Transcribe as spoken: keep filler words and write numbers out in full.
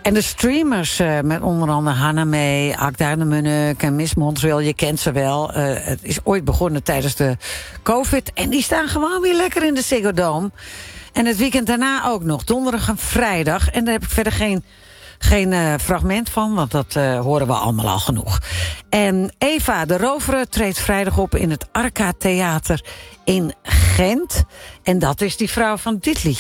En de streamers, uh, met onder andere Hannah May, Akda de Munnik en Miss Montreal, je kent ze wel. Uh, het is ooit begonnen tijdens de COVID. En die staan gewoon weer lekker in de Ziggo Dome. En het weekend daarna ook nog, donderdag en vrijdag. En daar heb ik verder geen, geen uh, fragment van, want dat uh, horen we allemaal al genoeg. En Eva de Rovere treedt vrijdag op in het Arca Theater in Gent. En dat is die vrouw van dit liedje.